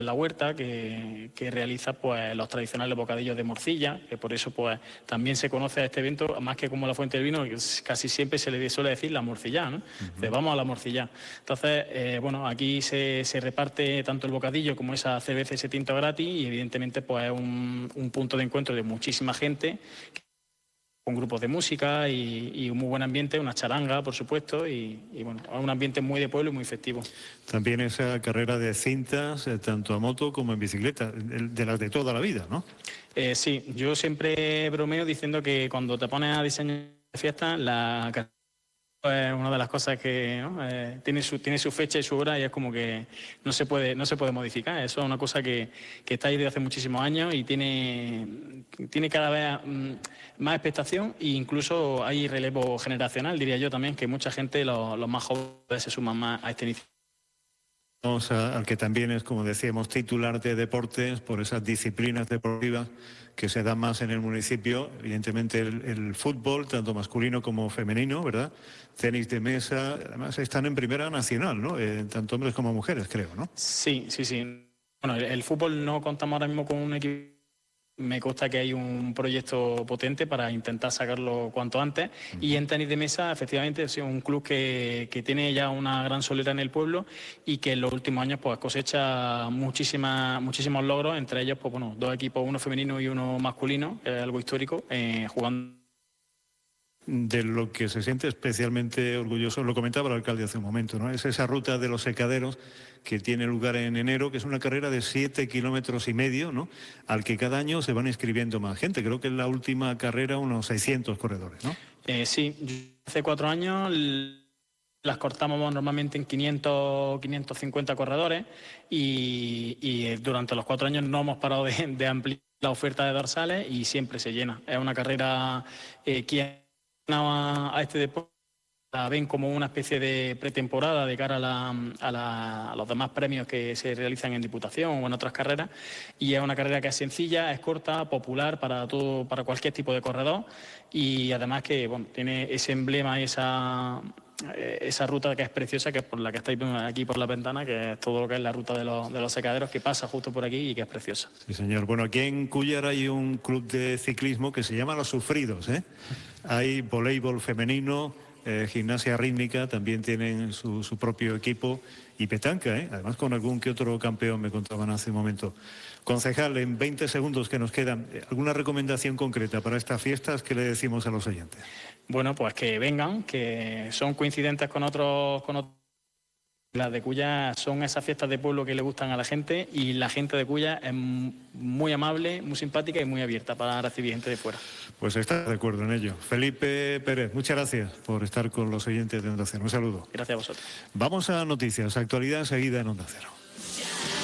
la huerta que realiza pues los tradicionales bocadillos de morcilla, que por eso pues también se conoce a este evento más que como la fuente del vino, que casi siempre se le suele decir la morcilla, ¿no? Vamos a la morcilla. Entonces, bueno, aquí se reparte tanto el bocadillo como esa cerveza y ese tinto gratis y evidentemente pues es un punto de encuentro de muchísima gente, con grupos de música y un muy buen ambiente, una charanga, por supuesto, y bueno, un ambiente muy de pueblo y muy festivo. También esa carrera de cintas, tanto a moto como en bicicleta, de las de toda la vida, ¿no? Sí, yo siempre bromeo diciendo que cuando te pones a diseñar fiestas, la carrera es una de las cosas que, ¿no? tiene su fecha y su hora y es como que no se puede modificar. Eso es una cosa que está ahí desde hace muchísimos años y tiene cada vez más expectación e incluso hay relevo generacional, diría yo también, que mucha gente, los más jóvenes, se suman más a esta iniciativa. Vamos al que también es, como decíamos, titular de deportes por esas disciplinas deportivas que se dan más en el municipio. Evidentemente el fútbol, tanto masculino como femenino, ¿verdad? Tenis de mesa, además están en primera nacional, ¿no? Tanto hombres como mujeres, creo, ¿no? Sí. Bueno, el fútbol no contamos ahora mismo con un equipo. Me consta que hay un proyecto potente para intentar sacarlo cuanto antes. Y en tenis de mesa, efectivamente, es un club que tiene ya una gran solera en el pueblo y que en los últimos años pues cosecha muchísimos logros, entre ellos pues bueno, 2 equipos, uno femenino y uno masculino, que es algo histórico, jugando. De lo que se siente especialmente orgulloso, lo comentaba el alcalde hace un momento, ¿no? Es esa ruta de los secaderos que tiene lugar en enero, que es una carrera de 7,5 kilómetros, ¿no? Al que cada año se van inscribiendo más gente. Creo que en la última carrera unos 600 corredores, ¿no? Sí, hace 4 años las cortamos normalmente en 550 corredores y durante los 4 años no hemos parado de ampliar la oferta de dorsales y siempre se llena. Es una carrera que a este deporte la ven como una especie de pretemporada de cara a los demás premios que se realizan en Diputación o en otras carreras, y es una carrera que es sencilla, es corta, popular para cualquier tipo de corredor y además que bueno, tiene ese emblema y esa ruta que es preciosa, que es por la que estáis viendo aquí por la ventana, que es todo lo que es la ruta de los secaderos, que pasa justo por aquí y que es preciosa. Sí, señor. Bueno, aquí en Cúllar hay un club de ciclismo que se llama Los Sufridos, ¿eh? Hay voleibol femenino, gimnasia rítmica, también tienen su propio equipo y petanca, ¿eh? Además con algún que otro campeón, me contaban hace un momento. Concejal, en 20 segundos que nos quedan, ¿alguna recomendación concreta para estas fiestas que le decimos a los oyentes? Bueno, pues que vengan, que son coincidentes con otros. Las de Cuya son esas fiestas de pueblo que le gustan a la gente y la gente de Cuya es muy amable, muy simpática y muy abierta para recibir gente de fuera. Pues está de acuerdo en ello. Felipe Pérez, muchas gracias por estar con los oyentes de Onda Cero. Un saludo. Gracias a vosotros. Vamos a noticias, actualidad seguida en Onda Cero.